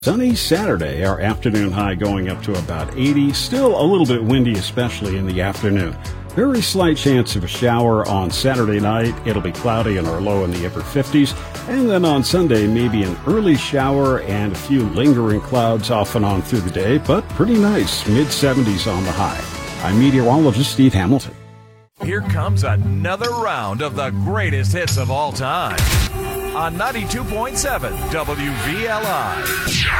Sunny Saturday, our afternoon high going up to about 80. Still a little bit windy, especially in the afternoon. Very slight chance of a shower on Saturday night. It'll be cloudy and our low in the upper 50s. And then on Sunday, maybe an early shower and a few lingering clouds off and on through the day, but pretty nice. Mid-70s on the high. I'm meteorologist Steve Hamilton. Here comes another round of the greatest hits of all time on 92.7 WVLI.